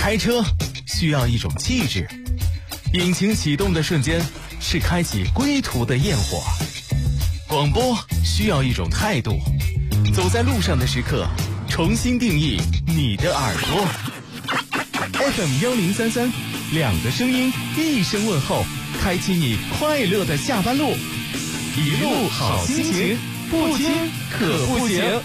开车需要一种气质，引擎启动的瞬间是开启归途的焰火。广播需要一种态度，走在路上的时刻，重新定义你的耳朵。FM1033，两个声音，一声问候，开启你快乐的下班路。一路好心情，不听可不行。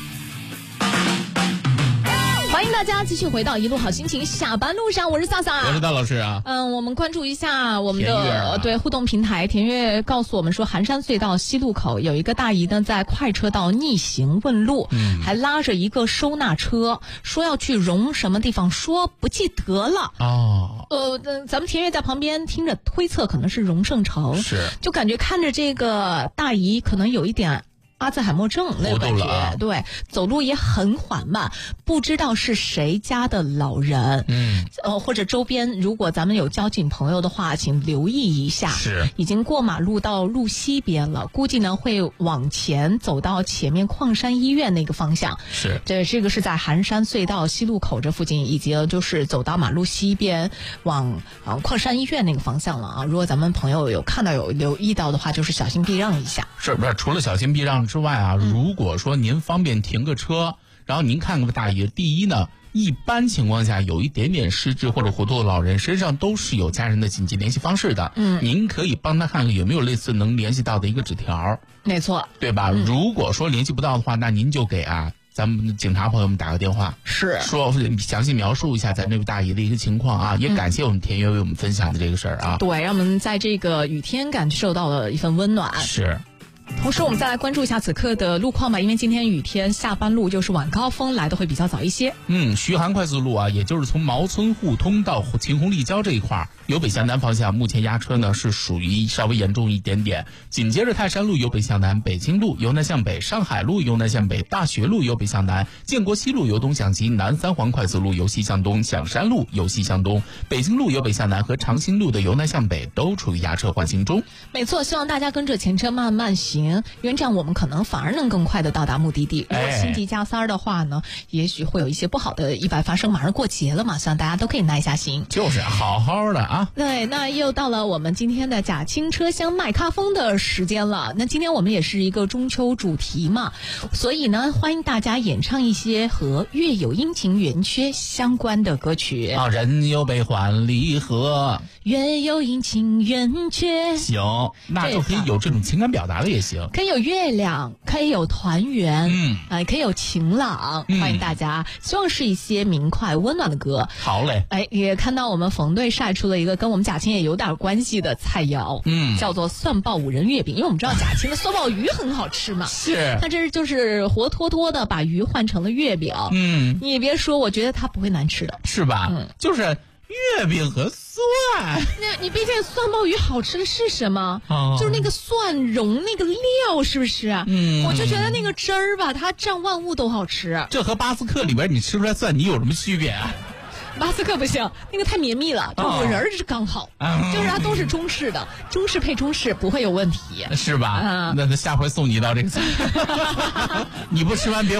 欢迎大家继续回到一路好心情下班路上，我是萨萨， 我是大老师啊。 我们关注一下我们的对互动平台，田悦告诉我们说，寒山隧道西路口有一个大姨呢在快车道逆行问路，还拉着一个收纳车，说要去荣什么地方，说不记得了。咱们田悦在旁边听着推测，可能是荣盛城，是，就感觉看着这个大姨可能有一点阿兹海默症那个感觉，对，走路也很缓慢，不知道是谁家的老人，或者周边如果咱们有交警朋友的话，请留意一下，是，已经过马路到路西边了，估计呢会往前走到前面矿山医院那个方向，是，这个是在寒山隧道西路口这附近，以及就是走到马路西边往矿山医院那个方向了啊。如果咱们朋友有看到有留意到的话，就是小心避让一下。 是不是？除了小心避让之外啊，如果说您方便停个车，然后您看个大爷，第一呢，一般情况下有一点点失智或者糊涂的老人身上都是有家人的紧急联系方式的，您可以帮他看看有没有类似能联系到的一个纸条，没错，对吧？如果说联系不到的话，那您就给咱们警察朋友们打个电话，是说详细描述一下咱这位大姨的一个情况啊，也感谢我们田悦为我们分享的这个事儿啊， 对，让我们在这个雨天感受到了一份温暖，是。同时我们再来关注一下此刻的路况吧，因为今天雨天，下班路就是晚高峰来的会比较早一些。 徐杭快速路啊，也就是从毛村互通到秦红立交这一块，由北向南方向目前压车呢是属于稍微严重一点点。紧接着泰山路由北向南，北京路由南向北，上海路由南向北，大学路由北向南，建国西路由东向西，南三环快速路由西向东，响山路由西向东，北京路由北向南和长兴路的由南向北都处于压车缓行中。 没错，希望大家跟着前车慢慢行，因为这样我们可能反而能更快的到达目的地。如果心急加塞的话呢，也许会有一些不好的意外发生。马上过节了嘛，希望大家都可以耐下心， 就是好好的啊。 对，那又到了我们今天的假青车厢麦咖风的时间了。那今天我们也是一个中秋主题嘛，所以呢，欢迎大家演唱一些和月有阴晴圆缺相关的歌曲啊。人有悲欢离合， 月有阴晴圆缺， 行，那就可以有这种情感表达的也行， 可以有月亮，可以有团圆，可以有晴朗，欢迎大家，希望是一些明快温暖的歌。 好嘞， 也看到我们冯队晒出了一个跟我们贾青也有点关系的菜肴，叫做蒜爆五仁月饼。因为我们知道贾青的蒜爆鱼很好吃嘛，是，他这就是活脱脱的把鱼换成了月饼，你也别说，我觉得它不会难吃的， 是吧？就是月饼和蒜， 你毕竟蒜爆鱼好吃的是什么？就是那个蒜蓉那个料，是不是？我就觉得那个汁儿吧，它蘸万物都好吃。 这和巴斯克里边你吃出来蒜泥有什么区别啊？ 巴斯克不行，那个太绵密了，就五仁儿是刚好，就是它都是中式的，中式配中式不会有问题， 是吧？那下回送你一道这个菜，你不吃完别